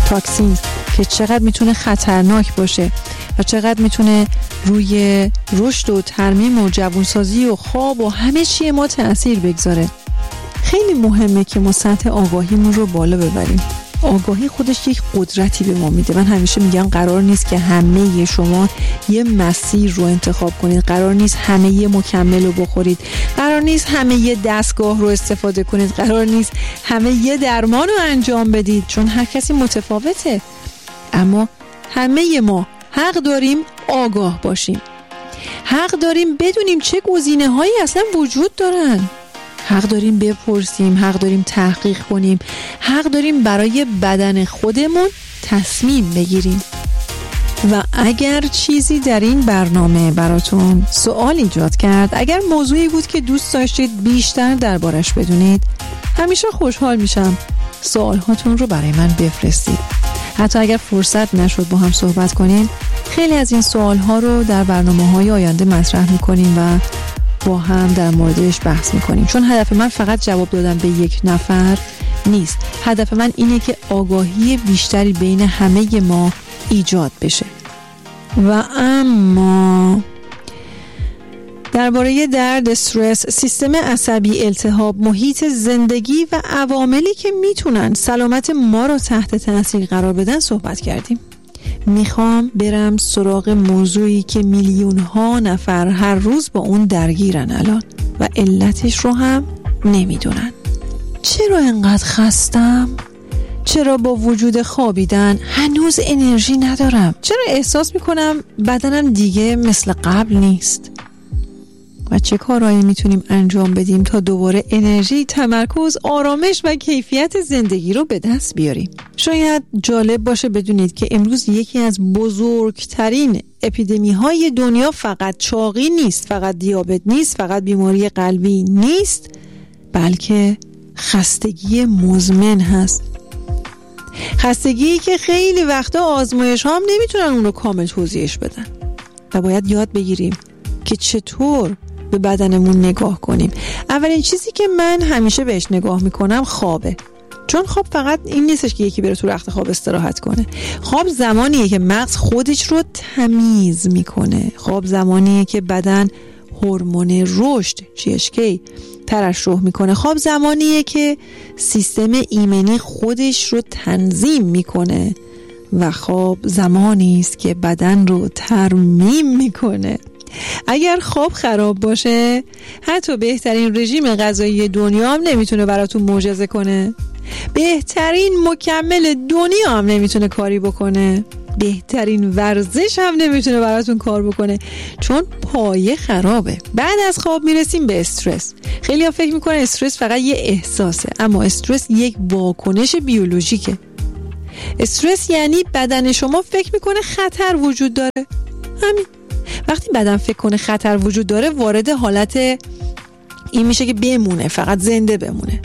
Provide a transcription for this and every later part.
تاکسین که چقدر میتونه خطرناک باشه و چقدر میتونه روی رشد و ترمیم و جوانسازی و خواب و همه چی ما تأثیر بگذاره. خیلی مهمه که ما سطح آگاهیمون رو بالا ببریم. آگاهی خودش یک قدرتی به ما میده. من همیشه میگم قرار نیست که همه شما یه مسیر رو انتخاب کنید، قرار نیست همه یه مکمل رو بخورید، قرار نیست همه یه دستگاه رو استفاده کنید، قرار نیست همه یه درمان رو انجام بدید، چون هر کسی متفاوته. اما همه ما حق داریم آگاه باشیم، حق داریم بدونیم چه گزینه‌هایی اصلا وجود دارن، حق داریم بپرسیم، حق داریم تحقیق کنیم، حق داریم برای بدن خودمون تصمیم بگیریم. و اگر چیزی در این برنامه براتون سوال ایجاد کرد، اگر موضوعی بود که دوست داشتید بیشتر دربارش بدونید، همیشه خوشحال میشم سوالهاتون رو برای من بفرستید. حتی اگر فرصت نشد با هم صحبت کنیم، خیلی از این سوالها رو در برنامه‌های آینده مطرح میکنیم و با هم در موردش بحث میکنیم، چون هدف من فقط جواب دادن به یک نفر نیست. هدف من اینه که آگاهی بیشتری بین همه ما ایجاد بشه. و اما درباره درد، استرس، سیستم عصبی، التهاب، محیط زندگی و عواملی که میتونن سلامت ما رو تحت تاثیر قرار بدن صحبت کردیم. میخوام برم سراغ موضوعی که میلیون ها نفر هر روز با اون درگیرن الان و علتش رو هم نمیدونن. چرا انقدر خستم؟ چرا با وجود خوابیدن هنوز انرژی ندارم؟ چرا احساس میکنم بدنم دیگه مثل قبل نیست؟ و چه کارهایی میتونیم انجام بدیم تا دوباره انرژی، تمرکز، آرامش و کیفیت زندگی رو به دست بیاریم؟ شاید جالب باشه بدونید که امروز یکی از بزرگترین اپیدمی های دنیا فقط چاقی نیست، فقط دیابت نیست، فقط بیماری قلبی نیست، بلکه خستگی مزمن هست. خستگی که خیلی وقتا آزمایش ها هم نمیتونن اون رو کامل توضیحش بدن و باید یاد بگیریم که چطور به بدنمون نگاه کنیم. اولین چیزی که من همیشه بهش نگاه میکنم خوابه. چون خواب فقط این نیستش که یکی بره تو رخت خواب استراحت کنه. خواب زمانیه که مغز خودش رو تمیز میکنه. خواب زمانیه که بدن هورمون رشد GHK ترشح میکنه. خواب زمانیه که سیستم ایمنی خودش رو تنظیم میکنه و خواب زمانی است که بدن رو ترمیم میکنه. اگر خواب خراب باشه، حتی بهترین رژیم غذایی دنیا هم نمیتونه براتون معجزه کنه. بهترین مکمل دنیا هم نمیتونه کاری بکنه. بهترین ورزش هم نمیتونه براتون کار بکنه، چون پایه خرابه. بعد از خواب میرسیم به استرس. خیلی ها فکر میکنن استرس فقط یه احساسه، اما استرس یک واکنش بیولوژیکه. استرس یعنی بدن شما فکر میکنه خطر وجود داره. همین. وقتی بدن فکر کنه خطر وجود داره، وارد حالت این میشه که بمونه، فقط زنده بمونه.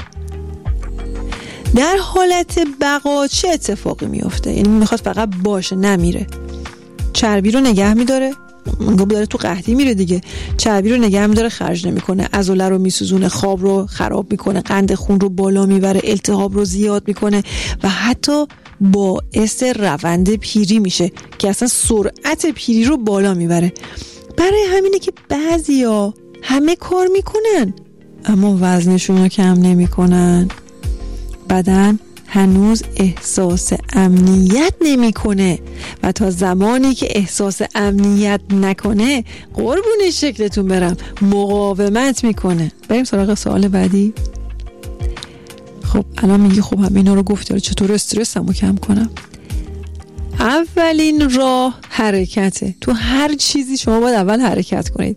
در حالت بقا چه اتفاقی میفته؟ یعنی میخواد فقط باشه، نمیره. چربی رو نگه میداره، انگار داره تو قحطی میره دیگه. چربی رو نگه میداره، خرج نمیکنه. عضله رو میسوزونه، خواب رو خراب میکنه، قند خون رو بالا میبره، التهاب رو زیاد میکنه و حتی باعث روند پیری میشه که اصلا سرعت پیری رو بالا میبره. برای همینه که بعضیا همه کار میکنن اما وزنشون رو کم نمیکنن. بدن هنوز احساس امنیت نمیکنه و تا زمانی که احساس امنیت نکنه، قربون شکلتون برم، مقاومت میکنه. بریم سراغ سوال بعدی. خب الان میگی خب هم اینا رو گفتی، چطور استرسمو کم کنم؟ اولین راه حرکته. تو هر چیزی شما باید اول حرکت کنید.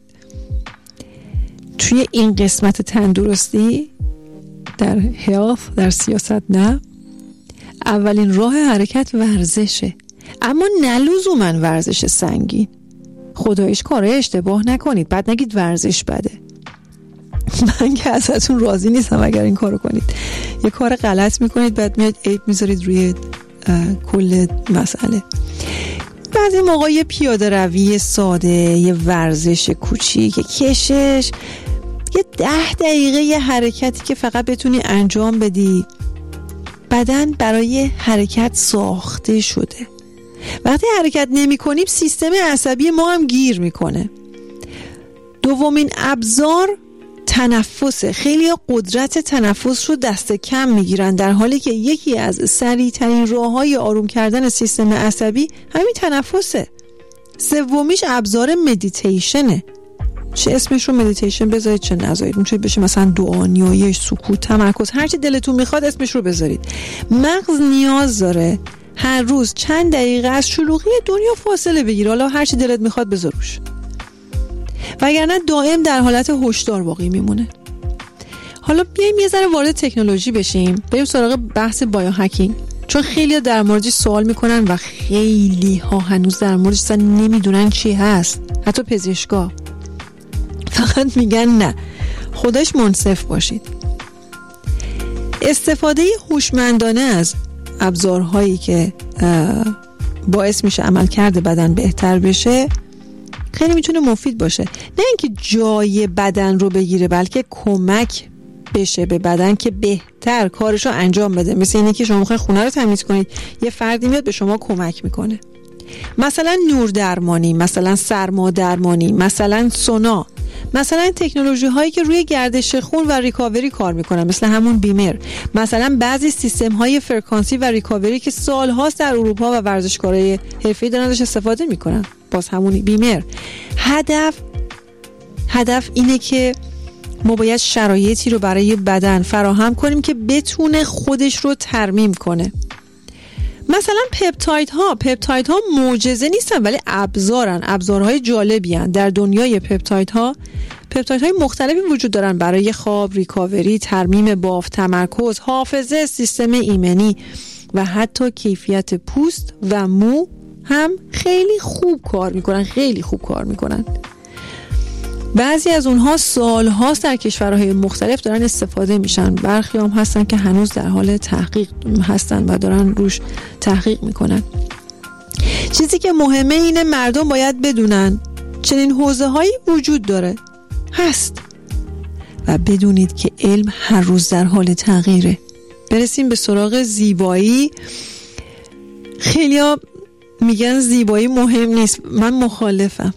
توی این قسمت تندرستی، در هیلث، در سیاست، نه، اولین راه حرکت ورزشه. اما نه لزوماً ورزش سنگین. خداییش کارهای اشتباه نکنید، بعد نگید ورزش بده. من که ازتون راضی نیستم اگر این کارو کنید. یه کار غلط میکنید، بعد میاد عیب میذارید روی کل مسئله. بعضی موقع یه پیاده روی ساده، یه ورزش کوچیک، یه کشش، یه 10 دقیقه یه حرکتی که فقط بتونی انجام بدی، بدن برای حرکت ساخته شده. وقتی حرکت نمی کنیم سیستم عصبی ما هم گیر میکنه. دومین ابزار تنفسه. خیلی قدرت تنفس رو دست کم میگیرن، در حالی که یکی از سریع ترین راه‌های آروم کردن سیستم عصبی همین تنفسه. سومیش ابزار مدیتیشنه. چه اسمش رو مدیتیشن بذارید چه نذارید، میتونه بشه مثلا دعا، نیایش، سکوت، تمرکز، هر چی دلتون میخواد اسمش رو بذارید. مغز نیاز داره هر روز چند دقیقه از شلوغی دنیا فاصله بگیره. حالا هر چی دلت میخواد بذاروش، وگرنه دائم در حالت هشدار باقی میمونه. حالا بیایم یه ذره وارد تکنولوژی بشیم، بریم سراغ بحث بایو هکینگ، چون خیلی در موردش سوال میکنن و خیلی ها هنوز در موردش اصلا نمیدونن چی هست. حتی پزشکا فقط میگن نه. خودش منصف باشید. استفاده هوشمندانه از ابزارهایی که باعث میشه عملکرد بدن بهتر بشه خیلی میتونه مفید باشه. نه اینکه جای بدن رو بگیره، بلکه کمک بشه به بدن که بهتر کارشو انجام بده. مثل اینه که شما میخواین خونه رو تمیز کنید، یه فردی میاد به شما کمک میکنه. مثلا نور درمانی، مثلا سرما درمانی، مثلا سونا، مثلا تکنولوژی هایی که روی گردش خون و ریکاوری کار میکنن مثل همون بیمر، مثلا بعضی سیستم های فرکانسی و ریکاوری که سال هاست در اروپا و ورزشکارای حرفه‌ای دارن ازش استفاده میکنن، باز همون بیمر. هدف اینه که ما باید شرایطی رو برای بدن فراهم کنیم که بتونه خودش رو ترمیم کنه. مثلا پپتایدها معجزه نیستن ولی ابزارهای جالبی هستند. در دنیای پپتایدهای مختلفی وجود دارن برای خواب، ریکاوری، ترمیم بافت، تمرکز، حافظه، سیستم ایمنی و حتی کیفیت پوست و مو هم خیلی خوب کار میکنن. بعضی از اونها سال‌هاست در کشورهای مختلف دارن استفاده میشن. برخی هم هستن که هنوز در حال تحقیق هستن و دارن روش تحقیق میکنن. چیزی که مهمه اینه مردم باید بدونن چنین حوزه‌هایی وجود داره، هست، و بدونید که علم هر روز در حال تغییره. برسیم به سراغ زیبایی. خیلیا میگن زیبایی مهم نیست، من مخالفم.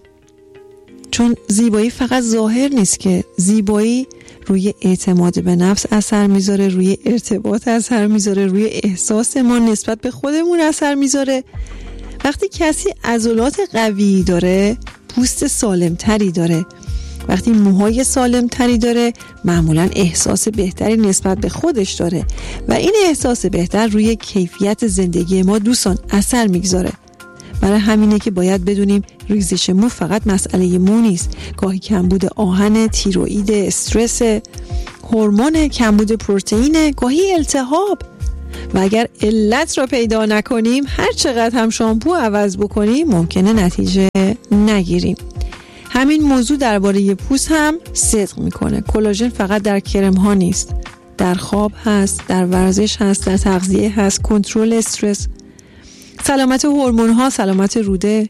چون زیبایی فقط ظاهر نیست، که زیبایی روی اعتماد به نفس اثر میذاره، روی ارتباط اثر میذاره، روی احساس ما نسبت به خودمون اثر میذاره. وقتی کسی عضلات قوی داره، پوست سالمتری داره. وقتی موهای سالمتری داره، معمولا احساس بهتری نسبت به خودش داره و این احساس بهتر روی کیفیت زندگی ما دوستان اثر میگذاره. برای همینه که باید بدونیم ریزش مو فقط مسئله مو نیست. گاهی کمبود آهن، تیروئید، استرس، هورمون، کمبود پروتئین، گاهی التهاب. و اگر علت را پیدا نکنیم، هر چقدر هم شامپو عوض بکنیم ممکنه نتیجه نگیریم. همین موضوع درباره پوست هم صدق میکنه. کلاژن فقط در کرم ها نیست، در خواب هست، در ورزش هست، در تغذیه هست، کنترل استرس، سلامت هورمون ها، سلامت روده.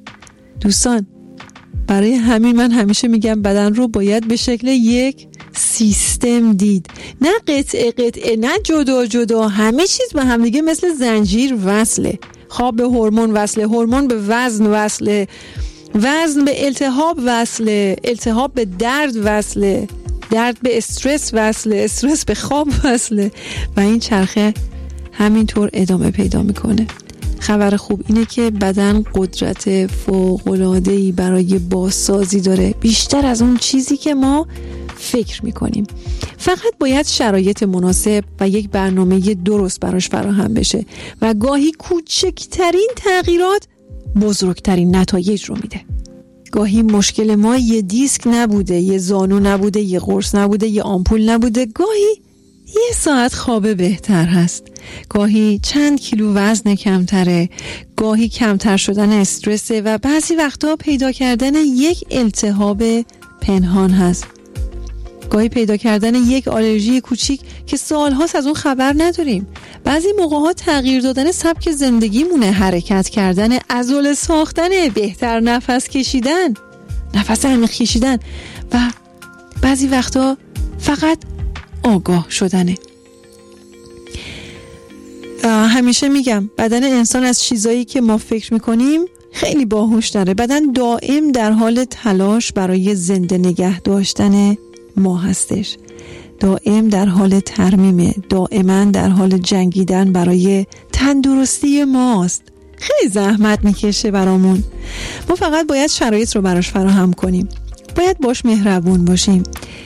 دوستان برای همین من همیشه میگم بدن رو باید به شکل یک سیستم دید، نه قطعه، نه جدا. همه چیز به هم دیگه مثل زنجیر وصله. خواب به هورمون وصله، هورمون به وزن وصله، وزن به التهاب وصله، التهاب به درد وصله، درد به استرس وصله، استرس به خواب وصله و این چرخه همینطور ادامه پیدا میکنه. خبر خوب اینه که بدن قدرت فوق‌العاده‌ای برای بازسازی داره، بیشتر از اون چیزی که ما فکر میکنیم. فقط باید شرایط مناسب و یک برنامه درست براش فراهم بشه و گاهی کوچکترین تغییرات بزرگترین نتایج رو میده. گاهی مشکل ما یه دیسک نبوده، یه زانو نبوده، یه قرص نبوده، یه آمپول نبوده، گاهی یه ساعت خواب بهتر هست، گاهی چند کیلو وزن کمتره، گاهی کمتر شدن استرسه و بعضی وقتا پیدا کردن یک التهاب پنهان هست، گاهی پیدا کردن یک آلرژی کوچیک که سالهاست از اون خبر نداریم. بعضی موقع‌ها تغییر دادن سبک زندگیمونه، حرکت کردن، عضله ساختن، بهتر نفس کشیدن، نفس عمیق کشیدن و بعضی وقتا فقط آگاه شدنه. همیشه میگم بدن انسان از چیزایی که ما فکر میکنیم خیلی باهوش داره. بدن دائم در حال تلاش برای زنده نگه داشتن ما هستش، دائم در حال ترمیمه، دائما در حال جنگیدن برای تندرستی ماست. خیلی زحمت میکشه برامون. ما فقط باید شرایط رو براش فراهم کنیم، باید باش مهربون باشیم.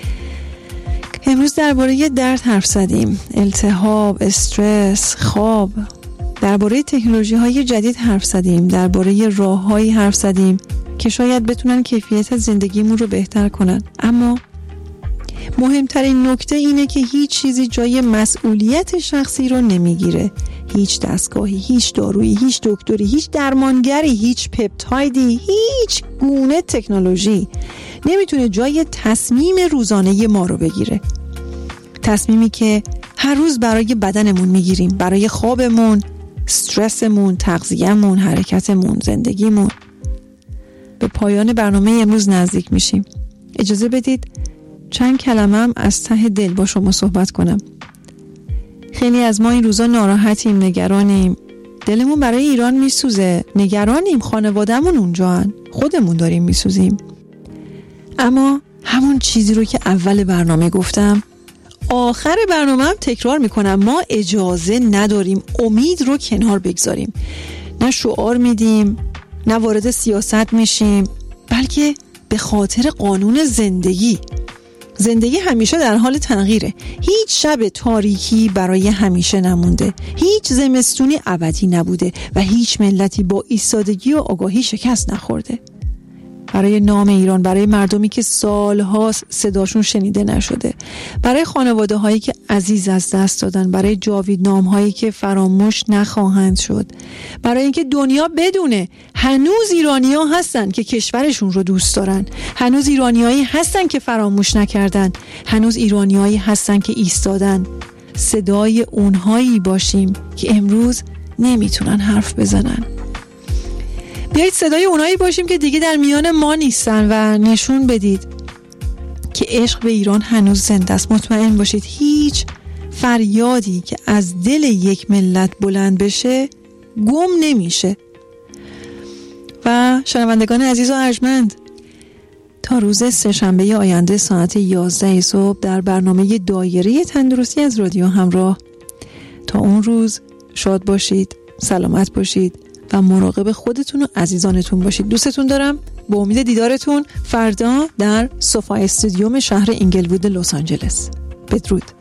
امروز درباره درد حرف زدیم، التهاب، استرس، خواب. درباره تکنولوژی‌های جدید حرف زدیم، درباره راه‌هایی حرف زدیم که شاید بتونن کیفیت زندگیمون رو بهتر کنن. اما مهمترین نکته اینه که هیچ چیزی جای مسئولیت شخصی رو نمیگیره. هیچ دستگاهی، هیچ دارویی، هیچ دکتری، هیچ درمانگری، هیچ پپتایدی، هیچ گونه تکنولوژی نمیتونه جای تصمیم روزانه ما رو بگیره. تصمیمی که هر روز برای بدنمون میگیریم، برای خوابمون، استرسمون، تغذیه‌مون، حرکتمون، زندگیمون. به پایان برنامه امروز نزدیک میشیم. اجازه بدید چند کلمه هم از ته دل با شما صحبت کنم. خیلی از ما این روزا ناراحتیم، نگرانیم، دلمون برای ایران میسوزه، نگرانیم، خانوادهمون اونجا هن. خودمون داریم میسوزیم. اما همون چیزی رو که اول برنامه گفتم، آخر برنامه هم تکرار میکنم، ما اجازه نداریم امید رو کنار بگذاریم. نه شعار میدیم، نه وارد سیاست میشیم، بلکه به خاطر قانون زندگی همیشه در حال تغییره. هیچ شب تاریکی برای همیشه نمونده، هیچ زمستونی ابدی نبوده و هیچ ملتی با ایستادگی و آگاهی شکست نخورده. برای نام ایران، برای مردمی که سالهاست صداشون شنیده نشده، برای خانواده هایی که عزیز از دست دادن، برای جاویدنام هایی که فراموش نخواهند شد، برای اینکه دنیا بدونه هنوز ایرانی ها هستن که کشورشون رو دوست دارن، هنوز ایرانی هایی هستن که فراموش نکردن، هنوز ایرانی هایی هستن که ایستادن. صدای اونهایی باشیم که امروز نمیتونن حرف بزنن. بیایید صدای اونایی باشیم که دیگه در میان ما نیستن و نشون بدید که عشق به ایران هنوز زنده است. مطمئن باشید هیچ فریادی که از دل یک ملت بلند بشه گم نمیشه. و شنوندگان عزیز و ارجمند، تا روز سه‌شنبه آینده ساعت 11 صبح در برنامه دایره تندرستی از رادیو همراه. تا اون روز شاد باشید، سلامت باشید و مراقب خودتون و عزیزانتون باشید. دوستتون دارم. با امید دیدارتون فردا در سوفا استودیوم شهر اینگلوود لس آنجلس. بدرود.